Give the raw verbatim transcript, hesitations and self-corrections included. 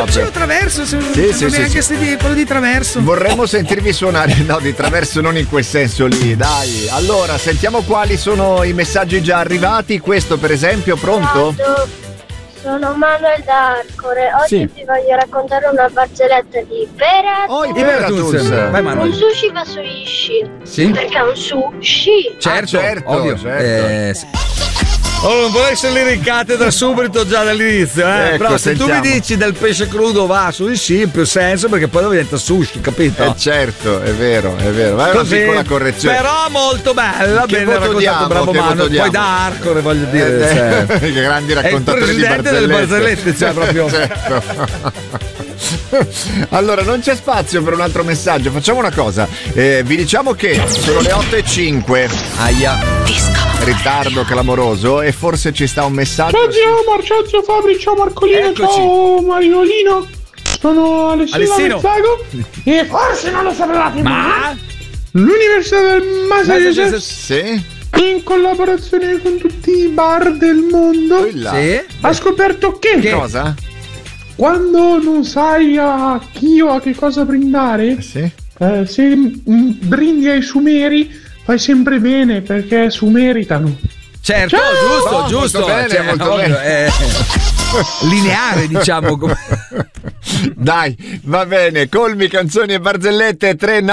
proprio. Traverso, se sì, sì, sì, anche sì. se di, quello di Traverso. Vorremmo sentirvi suonare, no, di Traverso non in quel senso lì, dai. Allora, sentiamo quali sono i messaggi già arrivati. Questo per esempio, pronto? Sono Manuel da Arcore. Oggi Sì. vi voglio raccontare una barzelletta di Peratus. Oh, i Peratus. Vai, Manuel. Un sushi va su Ishi. Sì? Perché è un sushi. Certo, Ah, certo, ovvio. certo. Eh, sì. Oh, non vorrei essere liricate da subito già dall'inizio, eh? Ecco, Però se sentiamo. tu mi dici del pesce crudo va su il sì, in più senso, perché poi diventa sushi, capito? Eh certo, è vero, è vero. Ma è una Così, piccola correzione. però molto bella, Che bene voto raccontato, diamo? bravo Che Manu. voto diamo? Poi da Arcore, voglio dire. Eh, cioè. che grandi È il raccontatori di presidente barzellette. delle barzellette, cioè proprio. Certo. Allora, non c'è spazio per un altro messaggio. Facciamo una cosa. Eh, vi diciamo che sono le otto e cinque. Aia. Ritardo clamoroso e forse ci sta un messaggio. Ciao zio Marcio, zio Fabri, ciao Marcolino, Eccoci. ciao Mariolino. Sono Alessino Alessino. Vezzago e forse non lo sapevate, Ma? l'Università del Massachusetts, Sì? in collaborazione con tutti i bar del mondo, Poi là. Sì? ha scoperto che, Che cosa? quando non sai a chi o a che cosa brindare, Sì. eh, se mm, brindi ai sumeri fai sempre bene perché su meritano. Certo, Ciao! giusto, No, giusto. molto bene, cioè, molto ovvio, bene. è lineare, diciamo. come- Dai, va bene. Colmi, canzoni e barzellette tre